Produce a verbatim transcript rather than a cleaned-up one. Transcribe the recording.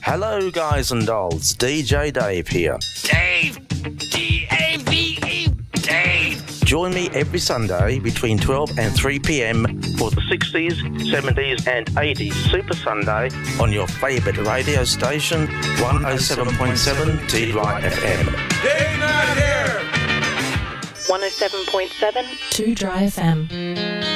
Hello, guys and dolls. D J Dave here. Dave! D A V E! Dave! Join me every Sunday between twelve and three p m for the sixties, seventies and eighties Super Sunday on your favourite radio station, one oh seven point seven T-Dry F M. Dave not here! one oh seven point seven T-Dry F M.